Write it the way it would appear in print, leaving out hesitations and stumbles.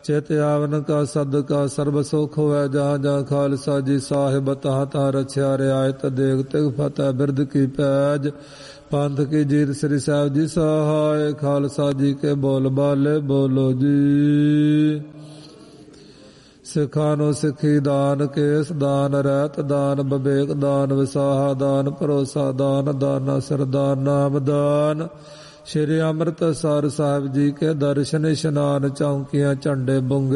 ਚਿਤ ਆਵਨ ਕਾ ਸਦਕਾ ਸਰਬ ਸੁਖ ਹੋਇ। ਜਹਾਂ ਜਹਾਂ ਖਾਲਸਾ ਜੀ ਸਾਹਿਬ ਤਹਾਂ ਤਹਾਂ ਰਛਿਆ ਰਿਆਇਤ। ਦੇਗ ਤਿਗ ਫਤਿਹ ਬਿਰਦ ਕੀ ਪੈਜ। ਪੰਥ ਕੀ ਜੀਤ ਸ੍ਰੀ ਸਾਹਿਬ ਜੀ ਸਹਾਇ। ਖਾਲਸਾ ਜੀ ਕੇ ਬੋਲ ਬਾਲੇ ਬੋਲੋ ਜੀ। ਸਿੱਖਾਂ ਨੂੰ ਸਿੱਖੀ ਦਾਨ, ਕੇਸ ਦਾਨ, ਰਹਿਤ ਦਾਨ, ਵਿਵੇਕ ਦਾਨ, ਵਿਸਾਹਾ ਦਾਨ, ਭਰੋਸਾ ਦਾਨ, ਦਾਨਾ ਸਰਦਾਨ, ਨਾਮ ਦਾਨ। ਸ਼੍ਰੀ ਅੰਮ੍ਰਿਤਸਰ ਸਾਹਿਬ ਜੀ ਕੇ ਦਰਸ਼ਨ ਇਸ਼ਨਾਨ, ਚੌਂਕੀਆਂ ਝੰਡੇ ਬੁੰਗੇ